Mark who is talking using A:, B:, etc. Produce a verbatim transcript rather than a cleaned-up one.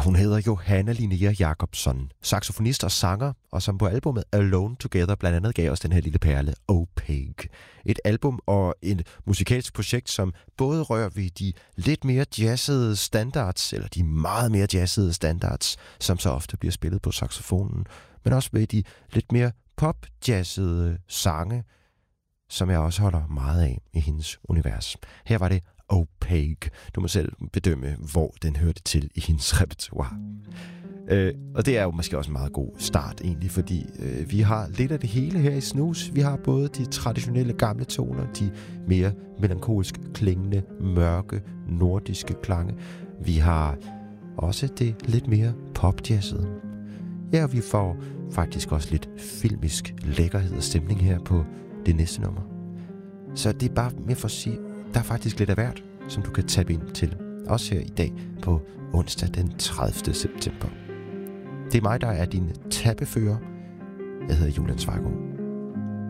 A: hun hedder Johanna Linnea Jacobson, saxofonist og sanger, og som på albumet Alone Together blandt andet gav os den her lille perle, Opaque. Et album og et musikalsk projekt, som både rører ved de lidt mere jazzede standards, eller de meget mere jazzede standards, som så ofte bliver spillet på saxofonen, men også ved de lidt mere pop-jazzede sange, som jeg også holder meget af i hendes univers. Her var det Opaque. Du må selv bedømme, hvor den hørte til i hendes repertoire. Øh, og det er jo måske også en meget god start egentlig, fordi øh, vi har lidt af det hele her i Snus. Vi har både de traditionelle gamle toner, de mere melankolsk klingende, mørke, nordiske klange. Vi har også det lidt mere popjazzede. Ja, og vi får faktisk også lidt filmisk lækkerhed og stemning her på det næste nummer. Så det er bare mere for at sige, der er faktisk lidt af hvert, som du kan tabe ind til. Også her i dag på onsdag den tredivte september. Det er mig, der er din tabbefører. Jeg hedder Julian Zweigård.